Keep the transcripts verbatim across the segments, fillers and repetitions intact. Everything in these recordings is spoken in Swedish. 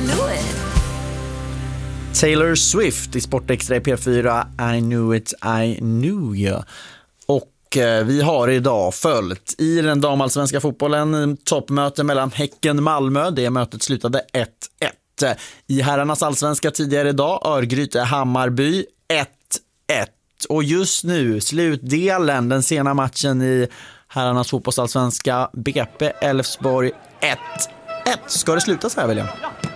knew it. Taylor Swift i Sportextra i P fyra, I knew it, I knew you. Och eh, vi har idag följt i den damallsvenska fotbollen toppmöte mellan Häcken-Malmö. Det mötet slutade ett ett. I herrarnas allsvenska tidigare idag, Örgryte-Hammarby ett ett. Och just nu, slutdelen, den sena matchen i herrarnas fotbollsallsvenska, B P Elfsborg ett ett. Ska det sluta så här, William?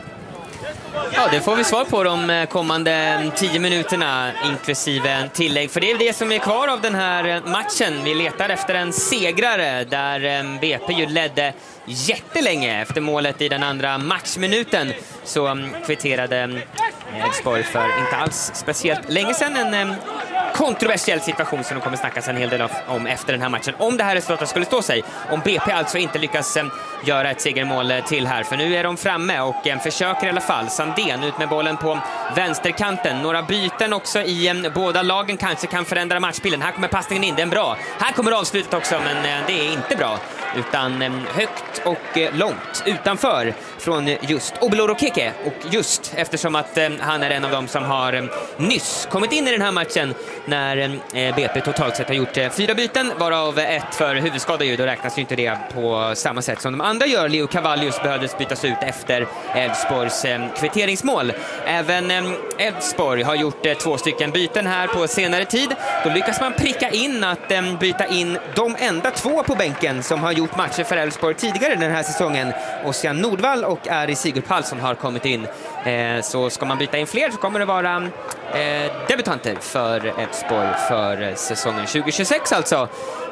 Ja, det får vi svar på de kommande tio minuterna inklusive tillägg. För det är det som är kvar av den här matchen. Vi letar efter en segrare där B P ju ledde jättelänge efter målet i den andra matchminuten. Så kvitterade Elfsborg för inte alls speciellt länge sedan en kontroversiell situation som de kommer snackas en hel del om efter den här matchen. Om det här resultatet skulle stå sig. Om B P alltså inte lyckas göra ett segermål till här. För nu är de framme och försöker i alla fall. Sandén ut med bollen på vänsterkanten. Några byten också i båda lagen kanske kan förändra matchbilden. Här kommer passningen in, det är bra. Här kommer avslutet också, men det är inte bra. Utan högt och långt utanför från just Obeloro Keke. Och just eftersom att han är en av dem som har nyss kommit in i den här matchen när B P totalt sett har gjort fyra byten, varav ett för huvudskada ju, då räknas ju inte det på samma sätt som de andra gör. Leo Cavallius behövdes bytas ut efter Elfsborgs kvitteringsmål. Även Elfsborg har gjort två stycken byten här på senare tid. Då lyckas man pricka in att byta in de enda två på bänken som har gjort matcher för Elfsborg tidigare den här säsongen. Ossian Nordvall och Ari Sigurpall som har kommit in. Så ska man byta in fler så kommer det vara debutanter för Elfsborg för säsongen tjugo tjugosex alltså,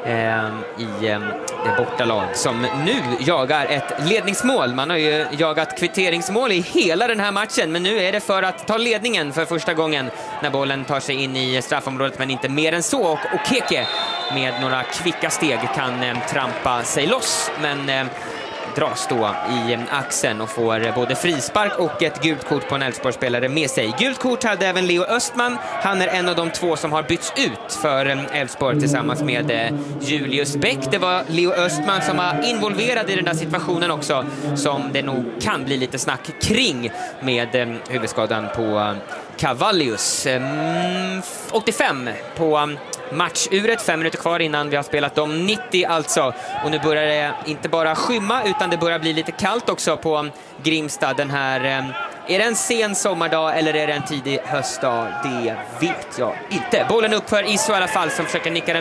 i det bortalag som nu jagar ett ledningsmål. Man har ju jagat kvitteringsmål i hela den här matchen, men nu är det för att ta ledningen för första gången när bollen tar sig in i straffområdet, men inte mer än så. Och Okeke med några kvicka steg kan trampa sig loss, men dras då i axeln och får både frispark och ett gult kort på en Elfsborgsspelare med sig. Gult kort hade även Leo Östman. Han är en av de två som har bytts ut för Elfsborg tillsammans med Julius Bäck. Det var Leo Östman som var involverad i den där situationen också, som det nog kan bli lite snack kring med huvudskadan på Cavallius. Mm, åttiofem på matchuret, fem minuter kvar innan vi har spelat om nittio alltså. Och nu börjar det inte bara skymma utan det börjar bli lite kallt också på Grimstad den här. Är det en sen sommardag eller är det en tidig höstdag? Det vet jag inte. Bollen upp för Iso i alla fall som försöker nicka den